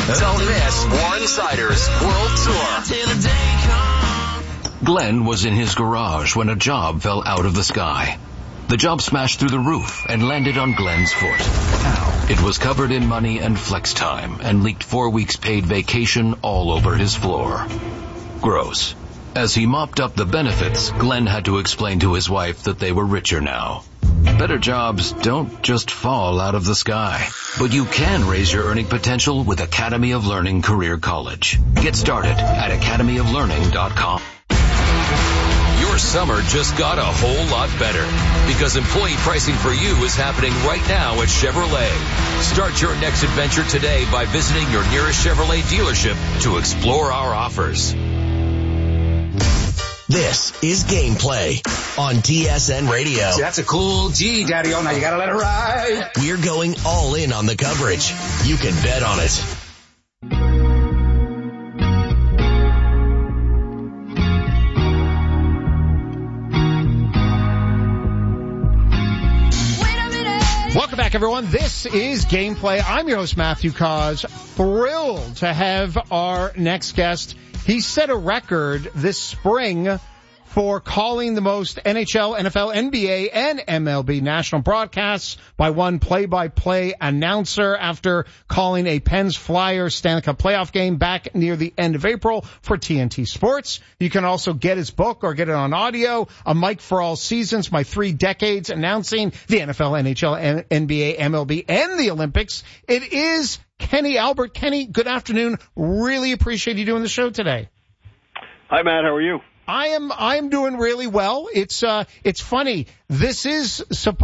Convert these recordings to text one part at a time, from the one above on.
Don't miss Warren Sider's World Tour. Glenn was in his garage when a job fell out of the sky. The job smashed through the roof and landed on Glenn's foot. Ow. It was covered in money and flex time and leaked 4 weeks paid vacation all over his floor. Gross. As he mopped up the benefits, Glenn had to explain to his wife that they were richer now. Better jobs don't just fall out of the sky, but you can raise your earning potential with Academy of Learning Career College. Get started at academyoflearning.com. Your summer just got a whole lot better because employee pricing for you is happening right now at Chevrolet. Start your next adventure today by visiting your nearest Chevrolet dealership to explore our offers. This is Gameplay on TSN Radio. That's a cool G, Daddy-O. Now you gotta let it ride. We're going all in on the coverage. You can bet on it. Welcome back, everyone. This is Gameplay. I'm your host, Matthew Cause. Thrilled to have our next guest. He set a record this spring for calling the most NHL, NFL, NBA, and MLB national broadcasts by one play-by-play announcer after calling a Pens Flyers Stanley Cup playoff game back near the end of April for TNT Sports. You can also get his book or get it on audio, A Mic for All Seasons, My 3 Decades Announcing the NFL, NHL, NBA, MLB, and the Olympics. It is Kenny Albert. Kenny, good afternoon. Really appreciate you doing the show today. Hi, Matt. How are you? I am doing really well. It's funny. This is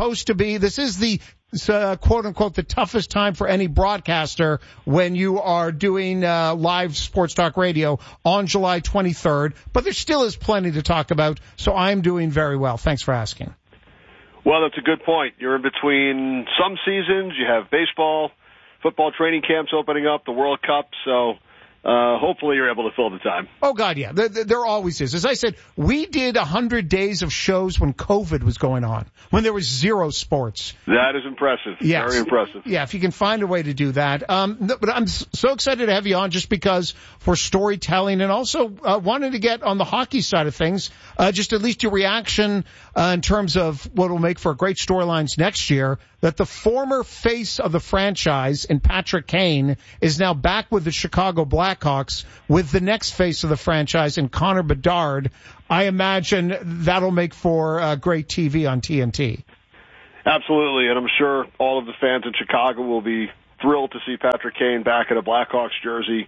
the quote unquote the toughest time for any broadcaster when you are doing live sports talk radio on July 23rd, but there still is plenty to talk about. So I'm doing very well. Thanks for asking. Well, that's a good point. You're in between some seasons. You have baseball, football training camps opening up, the World Cup, so hopefully you're able to fill the time. Oh, God, yeah. There always is. As I said, we did 100 days of shows when COVID was going on, when there was zero sports. That is impressive. Yes. Very impressive. Yeah, if you can find a way to do that. But I'm so excited to have you on just because for storytelling and also wanting to get on the hockey side of things, just at least your reaction in terms of what will make for great storylines next year, that the former face of the franchise in Patrick Kane is now back with the Chicago Blackhawks with the next face of the franchise in Connor Bedard. I imagine that'll make for great TV on TNT. Absolutely, and I'm sure all of the fans in Chicago will be thrilled to see Patrick Kane back in a Blackhawks jersey.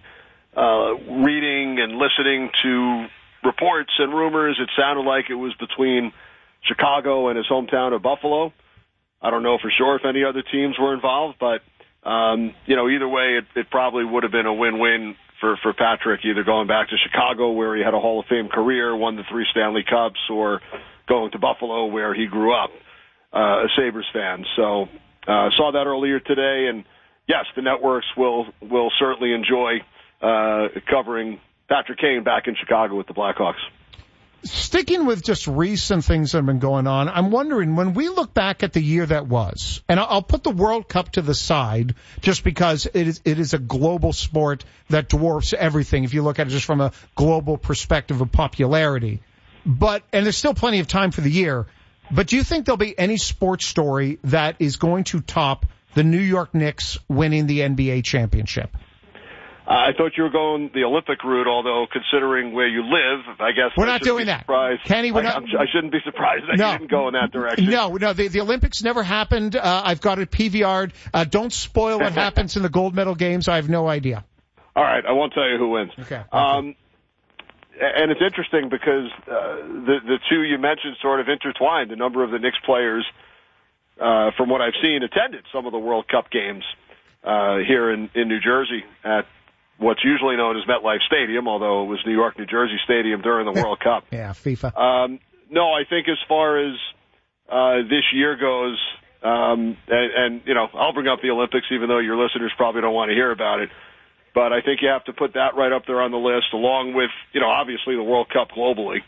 Reading and listening to reports and rumors, it sounded like it was between Chicago and his hometown of Buffalo. I don't know for sure if any other teams were involved, but, either way, it probably would have been a win-win for Patrick, either going back to Chicago where he had a Hall of Fame career, won the 3 Stanley Cups, or going to Buffalo where he grew up, a Sabres fan. So, saw that earlier today, and yes, the networks will certainly enjoy, covering Patrick Kane back in Chicago with the Blackhawks. Sticking with just recent things that have been going on, I'm wondering, when we look back at the year that was, and I'll put the World Cup to the side just because it is a global sport that dwarfs everything if you look at it just from a global perspective of popularity. And there's still plenty of time for the year, but do you think there'll be any sports story that is going to top the New York Knicks winning the NBA championship? I thought you were going the Olympic route, although considering where you live, I guess we're not doing that. Kenny, I shouldn't be surprised that you didn't go in that direction. No, the Olympics never happened. I've got it PVR'd. Don't spoil what happens in the gold medal games. I have no idea. All right, I won't tell you who wins. Okay. And it's interesting because the two you mentioned sort of intertwined. A number of the Knicks players, from what I've seen, attended some of the World Cup games here in New Jersey at what's usually known as MetLife Stadium, although it was New York, New Jersey Stadium during the World Cup. Yeah, FIFA. No, I think as far as this year goes, and I'll bring up the Olympics, even though your listeners probably don't want to hear about it. But I think you have to put that right up there on the list, along with, obviously the World Cup globally,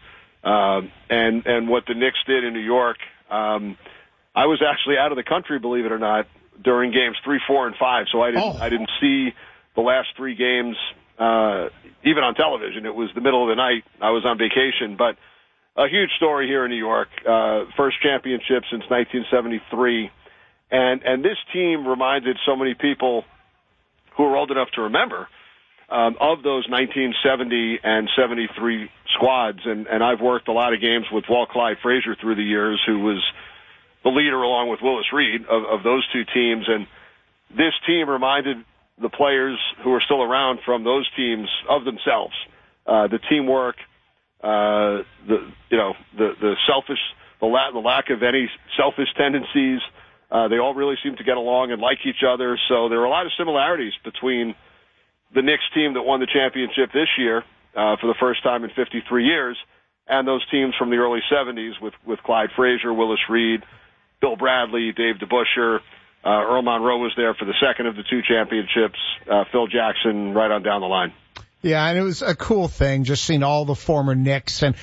and what the Knicks did in New York. I was actually out of the country, believe it or not, during games 3, 4, and 5, so I didn't see the last three games, even on television. It was the middle of the night. I was on vacation, but a huge story here in New York. First championship since 1973. And this team reminded so many people who are old enough to remember of those 1970 and 73 squads. And I've worked a lot of games with Walt Clyde Frazier through the years, who was the leader along with Willis Reed of those two teams. And this team reminded the players who are still around from those teams of themselves. The teamwork, the lack of any selfish tendencies. They all really seem to get along and like each other. So there are a lot of similarities between the Knicks team that won the championship this year for the first time in 53 years and those teams from the early 70s with Clyde Frazier, Willis Reed, Bill Bradley, Dave DeBusschere. Earl Monroe was there for the second of the two championships, Phil Jackson right on down the line. Yeah, and it was a cool thing just seeing all the former Knicks and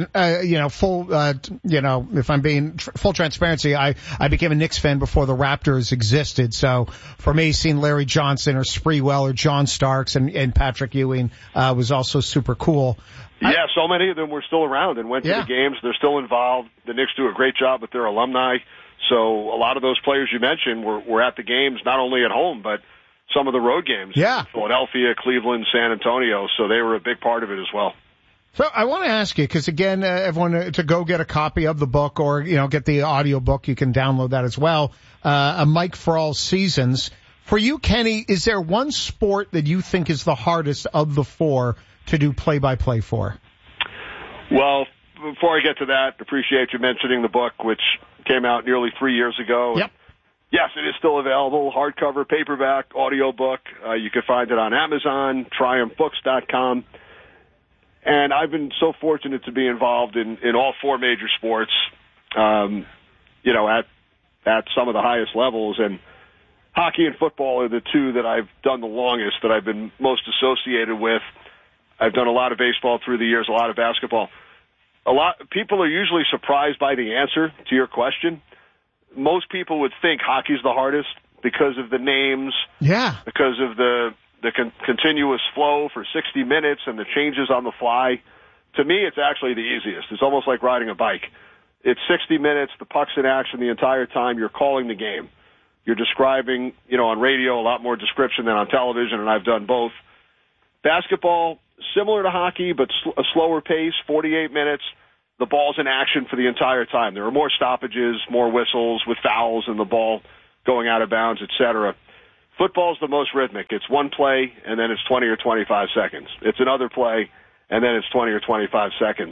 if I'm being full transparency, I became a Knicks fan before the Raptors existed. So for me, seeing Larry Johnson or Sprewell or John Starks and Patrick Ewing was also super cool. Yeah, so many of them were still around and went to the games. They're still involved. The Knicks do a great job with their alumni. So a lot of those players you mentioned were at the games, not only at home, but some of the road games. Yeah. Philadelphia, Cleveland, San Antonio. So they were a big part of it as well. So I want to ask you, because again, everyone to go get a copy of the book or, get the audio book, you can download that as well. A Mike for All Seasons. For you, Kenny, is there one sport that you think is the hardest of the four to do play-by-play for? Well, before I get to that, appreciate you mentioning the book, which came out nearly 3 years ago. Yep. Yes, it is still available, hardcover, paperback, audiobook. You can find it on Amazon, TriumphBooks.com. And I've been so fortunate to be involved in all four major sports, at some of the highest levels. And hockey and football are the two that I've done the longest, that I've been most associated with. I've done a lot of baseball through the years, a lot of basketball. People are usually surprised by the answer to your question. Most people would think hockey's the hardest because of the names, because of the continuous flow for 60 minutes and the changes on the fly. To me, it's actually the easiest. It's almost like riding a bike. It's 60 minutes, the puck's in action the entire time. You're calling the game. You're describing, on radio, a lot more description than on television, and I've done both. Basketball, similar to hockey, but a slower pace, 48 minutes. The ball's in action for the entire time. There are more stoppages, more whistles with fouls and the ball going out of bounds, etc. Football's the most rhythmic. It's one play, and then it's 20 or 25 seconds. It's another play, and then it's 20 or 25 seconds.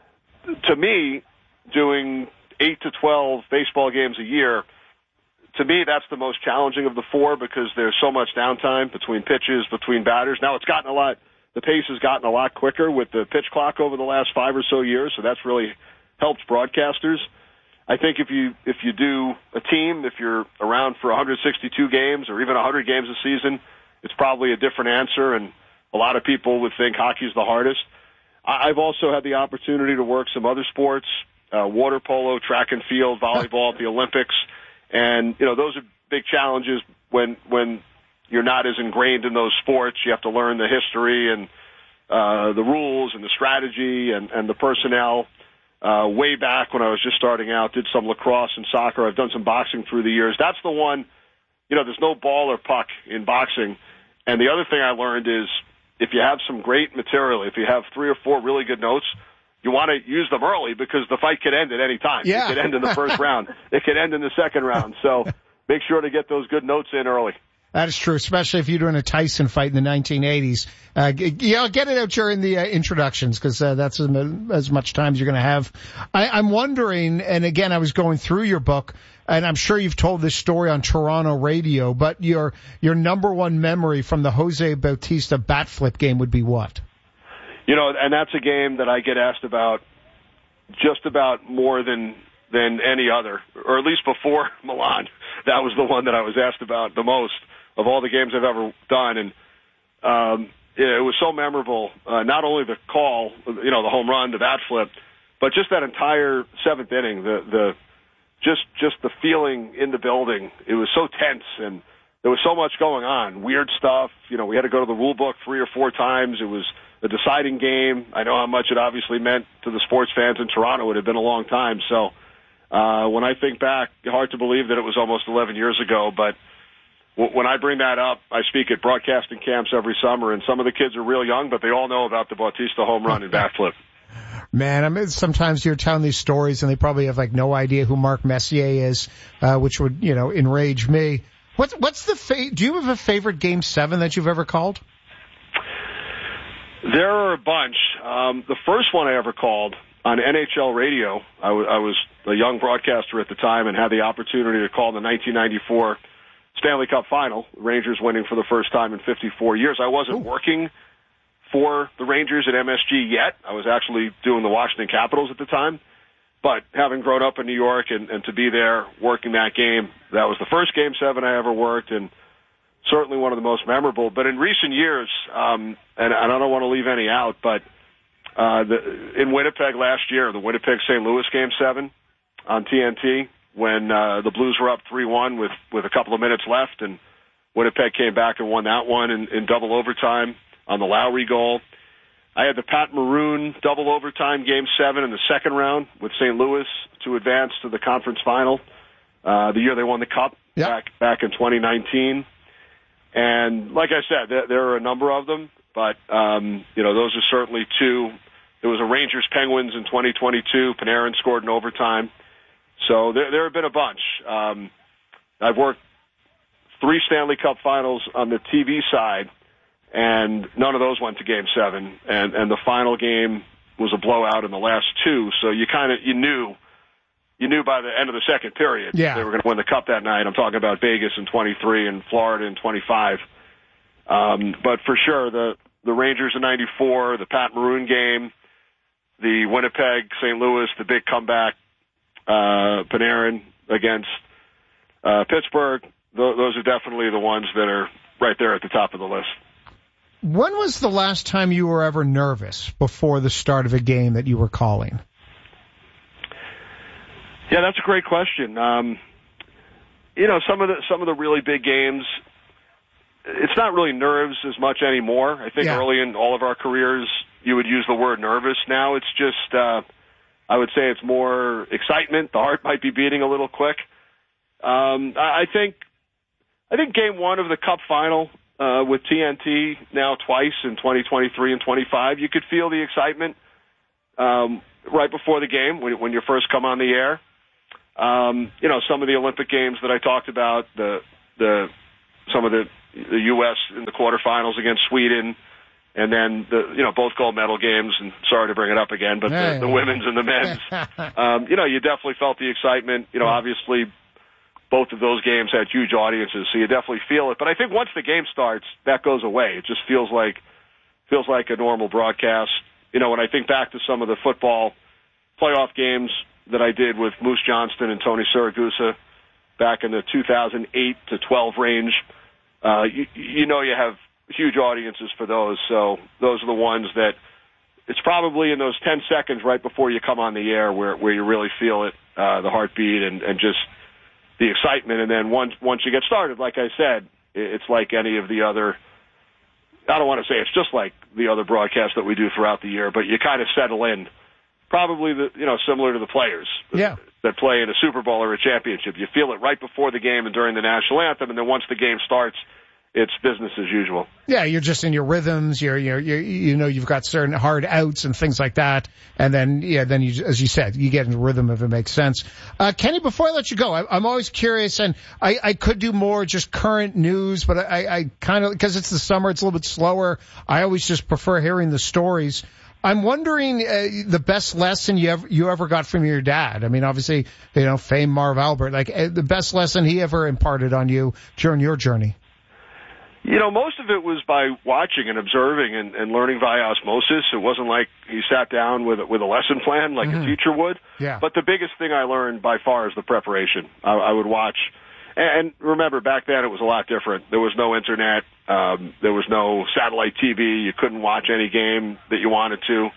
To me, doing 8 to 12 baseball games a year, to me, that's the most challenging of the four because there's so much downtime between pitches, between batters. Now, the pace has gotten a lot quicker with the pitch clock over the last 5 or so years, so that's really helped broadcasters. I think if you do a team, if you're around for 162 games or even 100 games a season, it's probably a different answer, and a lot of people would think hockey's the hardest. I've also had the opportunity to work some other sports, water polo, track and field, volleyball at the Olympics, and those are big challenges when you're not as ingrained in those sports. You have to learn the history and the rules and the strategy and the personnel. Way back when I was just starting out, did some lacrosse and soccer. I've done some boxing through the years. That's the one, there's no ball or puck in boxing. And the other thing I learned is if you have some great material, if you have 3 or 4 really good notes, you want to use them early because the fight could end at any time. Yeah. It could end in the first round. It could end in the second round. So make sure to get those good notes in early. That is true, especially if you're doing a Tyson fight in the 1980s. Get it out during the introductions because that's as much time as you're going to have. I'm wondering, and again, I was going through your book, and I'm sure you've told this story on Toronto radio, but your number one memory from the Jose Bautista bat flip game would be what? And that's a game that I get asked about just about more than any other, or at least before Milan. That was the one that I was asked about the most of all the games I've ever done. And it was so memorable, not only the call, the home run, the bat flip, but just that entire seventh inning, just the feeling in the building. It was so tense, and there was so much going on, weird stuff. You know, we had to go to the rule book 3 or 4 times. It was a deciding game. I know how much it obviously meant to the sports fans in Toronto. It had been a long time. So when I think back, hard to believe that it was almost 11 years ago. But when I bring that up, I speak at broadcasting camps every summer, and some of the kids are real young, but they all know about the Bautista home run and backflip. Man, I mean, sometimes you're telling these stories and they probably have like no idea who Mark Messier is, which would, you know, enrage me. What's the do you have a favorite Game 7 that you've ever called? There are a bunch. The first one I ever called on NHL radio, I was a young broadcaster at the time and had the opportunity to call the 1994 Stanley Cup Final, Rangers winning for the first time in 54 years. I wasn't working for the Rangers at MSG yet. I was actually doing the Washington Capitals at the time. But having grown up in New York and to be there working that game, that was the first Game 7 I ever worked, and certainly one of the most memorable. But in recent years, and I don't want to leave any out, but in Winnipeg last year, the Winnipeg-St. Louis Game 7 on TNT, when the Blues were up 3-1 with a couple of minutes left, and Winnipeg came back and won that one in double overtime on the Lowry goal. I had the Pat Maroon double overtime Game 7 in the second round with St. Louis to advance to the conference final, the year they won the Cup back in 2019. And like I said, there are a number of them, but you know, those are certainly two. There was a Rangers-Penguins in 2022. Panarin scored in overtime. So there have been a bunch. I've worked 3 Stanley Cup finals on the TV side, and none of those went to Game 7. And the final game was a blowout in the last 2. So you knew by the end of the second period they were going to win the Cup that night. I'm talking about Vegas in 23 and Florida in 25. But for sure, the Rangers in 94, the Pat Maroon game, the Winnipeg, St. Louis, the big comeback, Panarin against Pittsburgh, those are definitely the ones that are right there at the top of the list. When was the last time you were ever nervous before the start of a game that you were calling? Yeah, that's a great question. You know, some of the really big games, it's not really nerves as much anymore. I think early in all of our careers, you would use the word nervous. Now it's just, I would say it's more excitement. The heart might be beating a little quick. I think Game 1 of the Cup Final with TNT now twice in 2023 and 25, you could feel the excitement right before the game when you first come on the air. You know, some of the Olympic games that I talked about, some of the U.S. in the quarterfinals against Sweden, and then both gold medal games. And sorry to bring it up again, but the women's and the men's. You know, you definitely felt the excitement. You know, obviously both of those games had huge audiences, so you definitely feel it. But I think once the game starts, that goes away. It just feels like a normal broadcast. You know, when I think back to some of the football playoff games that I did with Moose Johnston and Tony Siragusa back in the 2008 to 12 range, you know you have huge audiences for those. So those are the ones that it's probably in those 10 seconds right before you come on the air where you really feel it, the heartbeat and just the excitement. And then once you get started, like I said, it's like any of the other, I don't want to say it's just like the other broadcasts that we do throughout the year, but you kind of settle in. Probably similar to the players that play in a Super Bowl or a championship. You feel it right before the game and during the national anthem, and then once the game starts, it's business as usual. Yeah, you're just in your rhythms. You've got certain hard outs and things like that, and then you, as you said, you get in the rhythm if it makes sense. Kenny, before I let you go, I'm always curious, and I could do more just current news, but I kind of, because it's the summer, it's a little bit slower. I always just prefer hearing the stories. I'm wondering the best lesson you ever got from your dad. I mean, obviously, famed Marv Albert, like the best lesson he ever imparted on you during your journey. Most of it was by watching and observing and learning via osmosis. It wasn't like he sat down with a lesson plan like a teacher would. Yeah. But the biggest thing I learned by far is the preparation. I would watch. And remember, back then it was a lot different. There was no internet. There was no satellite TV. You couldn't watch any game that you wanted to.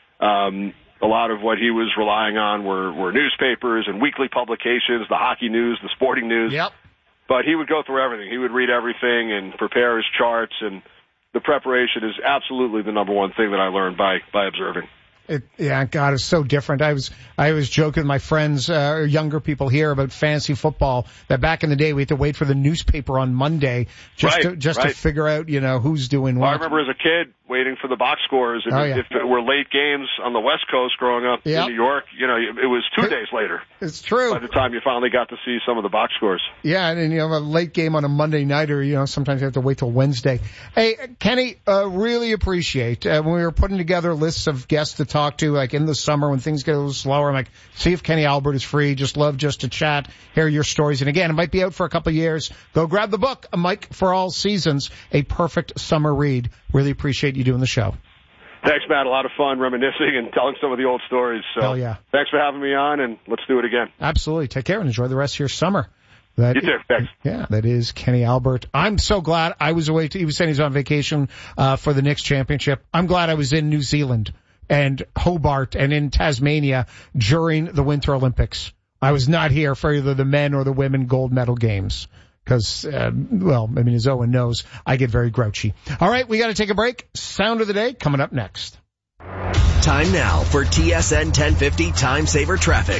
A lot of what he was relying on were newspapers and weekly publications, the hockey news, the sporting news. Yep. But he would go through everything. He would read everything and prepare his charts, and the preparation is absolutely the number one thing that I learned by observing. God, it's so different. I was joking with my friends, younger people here about fantasy football, that back in the day we had to wait for the newspaper on Monday just to figure out, who's doing what. I remember as a kid waiting for the box scores. If it were late games on the West Coast growing up in New York, it was 2 days later. It's true. By the time you finally got to see some of the box scores. Yeah, and a late game on a Monday night, or sometimes you have to wait till Wednesday. Hey, Kenny, really appreciate when we were putting together lists of guests to talk to, like in the summer when things get a little slower. I'm like, see if Kenny Albert is free. Just love just to chat, hear your stories. And again, it might be out for a couple of years. Go grab the book, A Mike for All Seasons, a perfect summer read. Really appreciate you doing the show. Thanks, Matt. A lot of fun reminiscing and telling some of the old stories. So Hell yeah. Thanks for having me on, and let's do it again. Absolutely. Take care and enjoy the rest of your summer. You too. Thanks. Yeah, that is Kenny Albert. I'm so glad I was away. He was saying he's on vacation for the Knicks championship. I'm glad I was in New Zealand and Hobart and in Tasmania during the Winter Olympics. I was not here for either the men or the women gold medal games. Because, as Owen knows, I get very grouchy. All right, we got to take a break. Sound of the day coming up next. Time now for TSN 1050 Time Saver Traffic.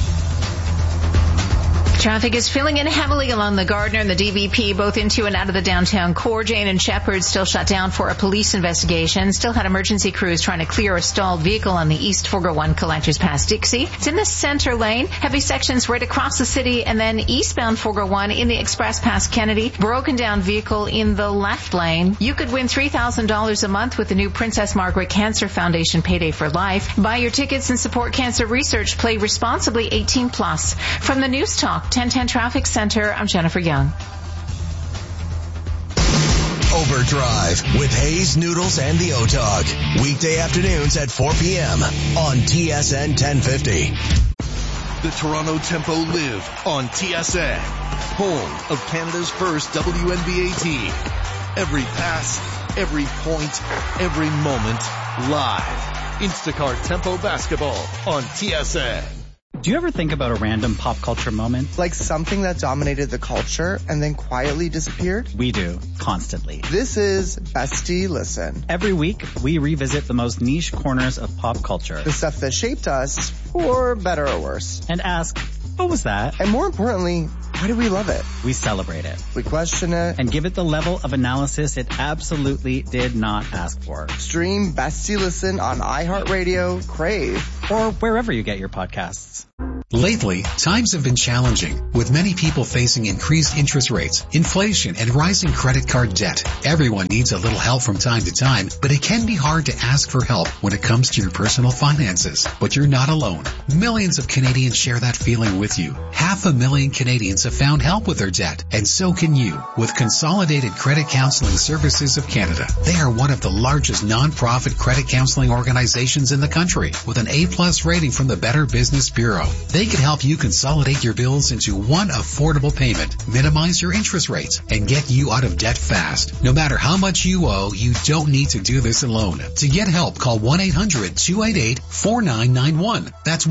Traffic is filling in heavily along the Gardner and the DVP, both into and out of the downtown core. Jane and Shepherd still shut down for a police investigation. Still had emergency crews trying to clear a stalled vehicle on the East 401 collectors past Dixie. It's in the center lane. Heavy sections right across the city, and then eastbound 401 in the express past Kennedy. Broken down vehicle in the left lane. You could win $3,000 a month with the new Princess Margaret Cancer Foundation Payday for Life. Buy your tickets and support cancer research. Play responsibly, 18+. From the News Talk 1010 Traffic Center, I'm Jennifer Young. Overdrive with Hayes, Noodles, and the O-Dog. Weekday afternoons at 4 p.m. on TSN 1050. The Toronto Tempo live on TSN, home of Canada's first WNBA team. Every pass, every point, every moment, live. Instacart Tempo Basketball on TSN. Do you ever think about a random pop culture moment? Like something that dominated the culture and then quietly disappeared? We do, constantly. This is Bestie Listen. Every week, we revisit the most niche corners of pop culture. The stuff that shaped us, for better or worse. And ask, what was that? And more importantly, why do we love it? We celebrate it. We question it. And give it the level of analysis it absolutely did not ask for. Stream Bestie Listen on iHeartRadio, Crave, or wherever you get your podcasts. Lately, times have been challenging, with many people facing increased interest rates, inflation, and rising credit card debt. Everyone needs a little help from time to time, but it can be hard to ask for help when it comes to your personal finances. But you're not alone. Millions of Canadians share that feeling with you. 500,000 Canadians have found help with their debt, and so can you, with Consolidated Credit Counseling Services of Canada. They are one of the largest non-profit credit counseling organizations in the country, with an A+ rating from the Better Business Bureau. They can help you consolidate your bills into one affordable payment, minimize your interest rates, and get you out of debt fast. No matter how much you owe, you don't need to do this alone. To get help, call 1-800-288-4991. That's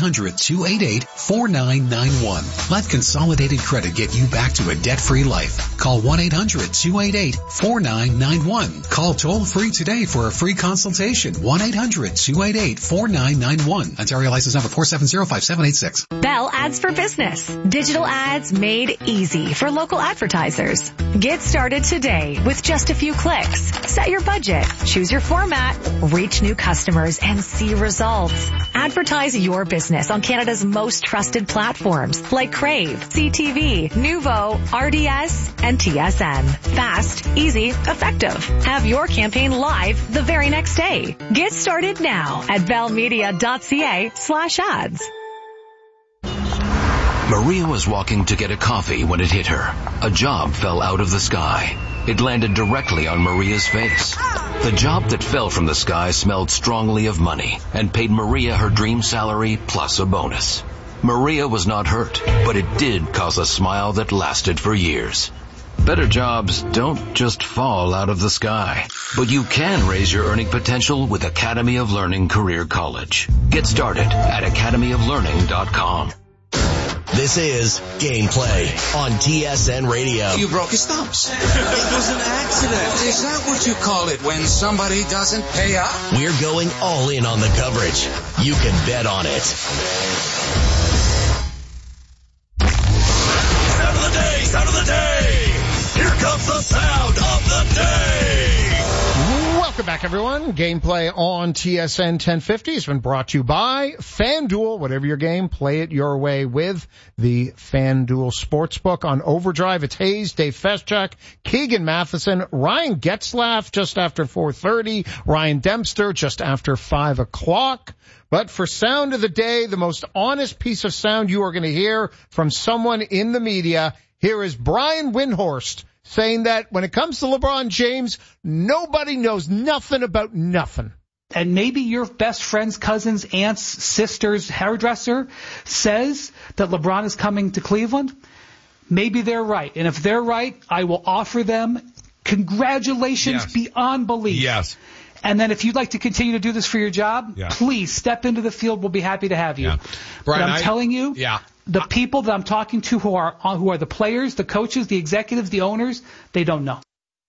1-800-288-4991. Let Consolidated Credit get you back to a debt-free life. Call 1-800-288-4991. Call toll-free today for a free consultation. 1-800-288-4991. Ontario license number 4705786. Bell Ads for Business. Digital ads made easy for local advertisers. Get started today with just a few clicks. Set your budget, choose your format, reach new customers, and see results. Advertise your business on Canada's most trusted platforms like Crave, CTV, Nuvo, RDS, and TSN. Fast, easy, effective. Have your campaign live the very next day. Get started now at bellmedia.ca/ads. Maria was walking to get a coffee when it hit her. A job fell out of the sky. It landed directly on Maria's face. The job that fell from the sky smelled strongly of money and paid Maria her dream salary plus a bonus. Maria was not hurt, but it did cause a smile that lasted for years. Better jobs don't just fall out of the sky, but you can raise your earning potential with Academy of Learning Career College. Get started at academyoflearning.com. This is Gameplay on TSN Radio. You broke his thumbs. It was an accident. Is that what you call it when somebody doesn't pay up? We're going all in on the coverage. You can bet on it. Sound of the day! Sound of the day! Here comes the sound of the day! Welcome back, everyone. Gameplay on TSN 1050 has been brought to you by FanDuel. Whatever your game, play it your way with the FanDuel Sportsbook. On Overdrive, it's Hayes, Dave Feschuk, Keegan Matheson, Ryan Getzlaff just after 4:30, Ryan Dempster just after 5 o'clock. But for sound of the day, the most honest piece of sound you are going to hear from someone in the media, here is Brian Windhorst, saying that when it comes to LeBron James, nobody knows nothing about nothing. And maybe your best friend's cousin's aunt's sister's hairdresser says that LeBron is coming to Cleveland. Maybe they're right. And if they're right, I will offer them congratulations beyond belief. Yes. And then if you'd like to continue to do this for your job, please step into the field. We'll be happy to have you. Yeah. Brian, but I'm telling you, the people that I'm talking to who are the players, the coaches, the executives, the owners, they don't know.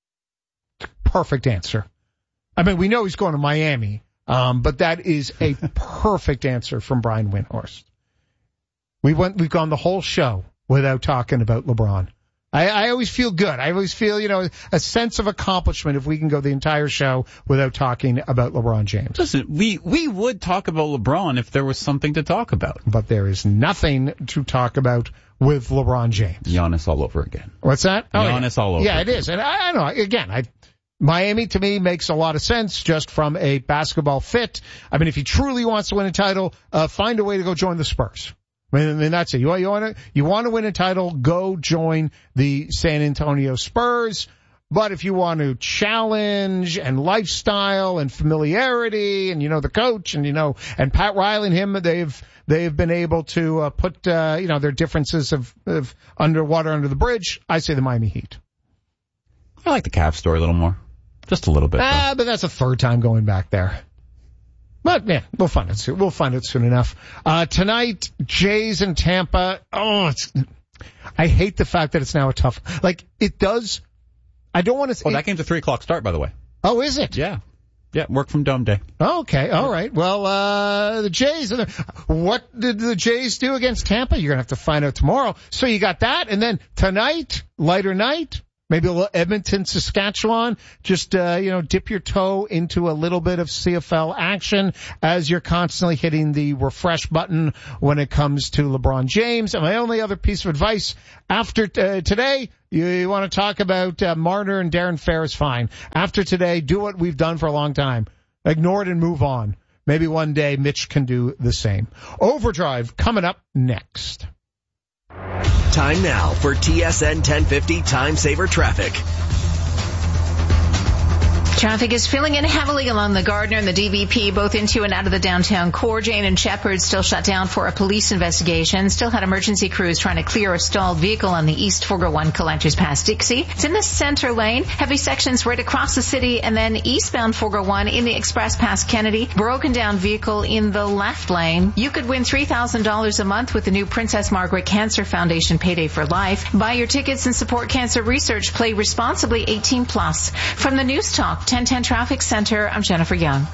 Perfect answer. I mean, we know he's going to Miami, but that is a perfect answer from Brian Windhorst. We've gone the whole show without talking about LeBron. I always feel good. I always feel, a sense of accomplishment if we can go the entire show without talking about LeBron James. Listen, we would talk about LeBron if there was something to talk about. But there is nothing to talk about with LeBron James. Giannis all over again. What's that? Giannis all over. Yeah, it is. And I know, again, Miami to me makes a lot of sense just from a basketball fit. I mean, if he truly wants to win a title, find a way to go join the Spurs. I mean, that's it. You want to win a title, go join the San Antonio Spurs. But if you want to challenge and lifestyle and familiarity and, the coach and Pat Riley and him, they've been able to, put, their differences of underwater under the bridge. I say the Miami Heat. I like the Cavs story a little more. Just a little bit. But that's a third time going back there. But, yeah, we'll find it soon. We'll find it soon enough. Tonight, Jays in Tampa. I hate the fact that it's now a tough, it does. I don't want to. That game's a 3:00 start, by the way. Oh, is it? Yeah. Yeah, work from dome day. Okay, all right. Well, the Jays, what did the Jays do against Tampa? You're going to have to find out tomorrow. So you got that, and then tonight, lighter night. Maybe a little Edmonton, Saskatchewan. Just, dip your toe into a little bit of CFL action as you're constantly hitting the refresh button when it comes to LeBron James. And my only other piece of advice after today, you want to talk about Marner and Darren Ferris, fine. After today, do what we've done for a long time. Ignore it and move on. Maybe one day Mitch can do the same. Overdrive coming up next. Time now for TSN 1050 Time Saver Traffic. Traffic is filling in heavily along the Gardner and the DVP, both into and out of the downtown core. Jane and Shepherd still shut down for a police investigation. Still had emergency crews trying to clear a stalled vehicle on the East 401 collectors past Dixie. It's in the center lane. Heavy sections right across the city, and then eastbound 401 in the express past Kennedy. Broken down vehicle in the left lane. You could win $3,000 a month with the new Princess Margaret Cancer Foundation Payday for Life. Buy your tickets and support cancer research. Play responsibly, 18+. From the News Talk 1010 Traffic Center, I'm Jennifer Young.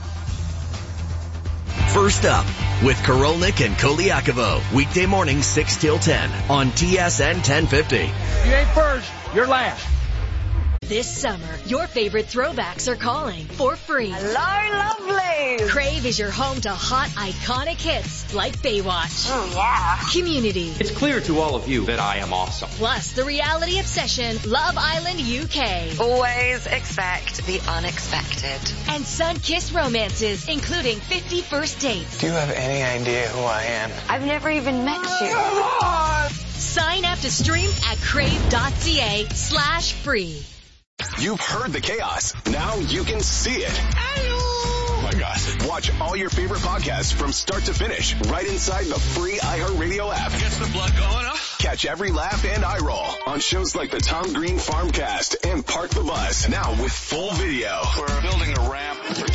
First up, with Korolnik and Koliakovo, weekday mornings 6 till 10 on TSN 1050. You ain't first, you're last. This summer, your favorite throwbacks are calling for free. Hello, lovely. Crave is your home to hot, iconic hits like Baywatch. Oh, yeah. Community. It's clear to all of you that I am awesome. Plus, the reality obsession, Love Island UK. Always expect the unexpected. And sun-kissed romances, including 50 First Dates. Do you have any idea who I am? I've never even met you. Sign up to stream at crave.ca/free. You've heard the chaos. Now you can see it. Oh my God. Watch all your favorite podcasts from start to finish right inside the free iHeartRadio app. Gets the blood going, huh? Catch every laugh and eye roll on shows like the Tom Green Farmcast and Park the Bus. Now with full video. We're building a ramp for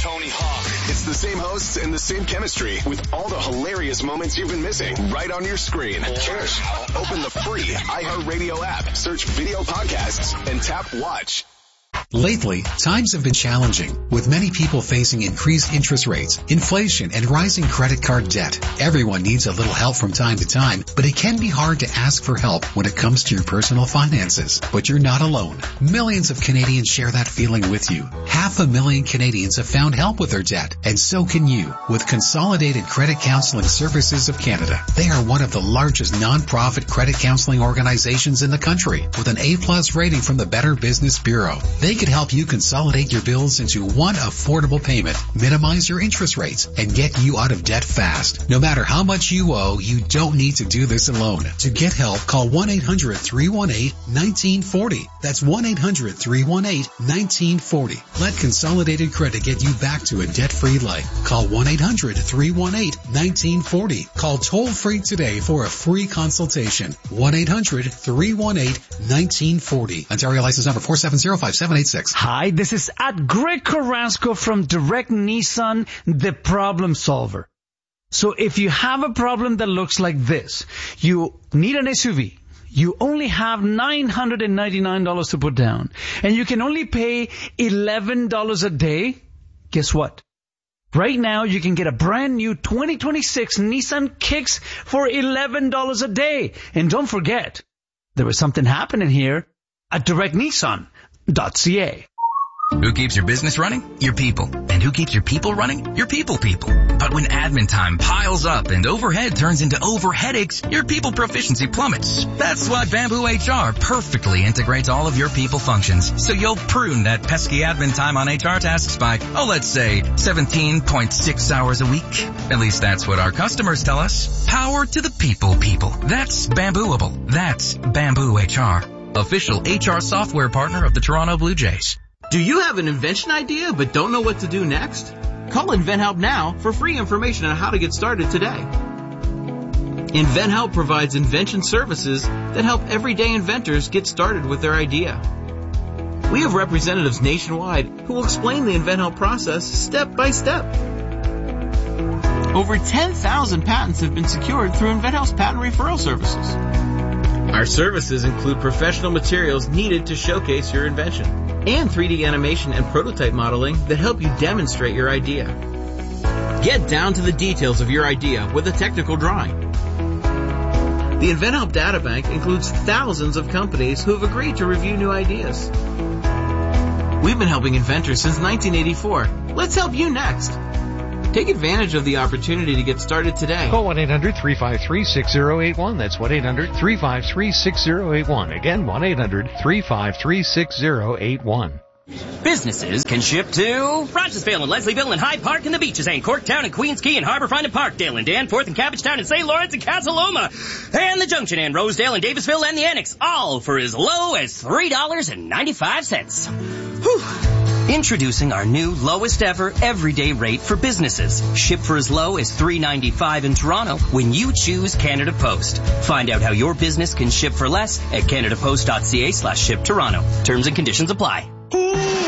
Tony Hawk. It's the same hosts and the same chemistry with all the hilarious moments you've been missing right on your screen. Cheers. Open the free iHeartRadio app, search video podcasts, and tap watch. Lately, times have been challenging, with many people facing increased interest rates, inflation, and rising credit card debt. Everyone needs a little help from time to time, but it can be hard to ask for help when it comes to your personal finances. But you're not alone. Millions of Canadians share that feeling with you. 500,000 Canadians have found help with their debt, and so can you with Consolidated Credit Counseling Services of Canada. They are one of the largest non-profit credit counseling organizations in the country, with an A+ rating from the Better Business Bureau. They can help you consolidate your bills into one affordable payment, minimize your interest rates, and get you out of debt fast. No matter how much you owe, you don't need to do this alone. To get help, call 1-800-318-1940. That's 1-800-318-1940. Let Consolidated Credit get you back to a debt-free life. Call 1-800-318-1940. Call toll-free today for a free consultation. 1-800-318-1940. Ontario license number 4705786. Hi, this is at Greg Carrasco from Direct Nissan, the problem solver. So if you have a problem that looks like this, you need an SUV, you only have $999 to put down, and you can only pay $11 a day, guess what? Right now, you can get a brand new 2026 Nissan Kicks for $11 a day. And don't forget, there is something happening here at DirectNissan.ca. Who keeps your business running? Your people. And who keeps your people running? Your people. But when admin time piles up and overhead turns into overheadaches, your people proficiency plummets. That's why Bamboo HR perfectly integrates all of your people functions. So you'll prune that pesky admin time on HR tasks by, let's say 17.6 hours a week. At least that's what our customers tell us. Power to the people. That's Bambooable. That's Bamboo HR. Official HR software partner of the Toronto Blue Jays. Do you have an invention idea but don't know what to do next? Call InventHelp now for free information on how to get started today. InventHelp provides invention services that help everyday inventors get started with their idea. We have representatives nationwide who will explain the InventHelp process step by step. Over 10,000 patents have been secured through InventHelp's patent referral services. Our services include professional materials needed to showcase your invention, and 3D animation and prototype modeling that help you demonstrate your idea. Get down to the details of your idea with a technical drawing. The InventHelp Databank includes thousands of companies who have agreed to review new ideas. We've been helping inventors since 1984. Let's help you next. Take advantage of the opportunity to get started today. Call 1-800-353-6081. That's 1-800-353-6081. Again, 1-800-353-6081. Businesses can ship to Rochesville and Leslieville and Hyde Park and the Beaches and Corktown and Queens Quay and Harbourfront and Parkdale and Danforth and Cabbagetown and St. Lawrence and Casaloma and the Junction and Rosedale and Davisville and the Annex, all for as low as $3.95. Whew. Introducing our new lowest ever everyday rate for businesses. Ship for as low as $3.95 in Toronto when you choose Canada Post. Find out how your business can ship for less at canadapost.ca/ship Toronto. Terms and conditions apply.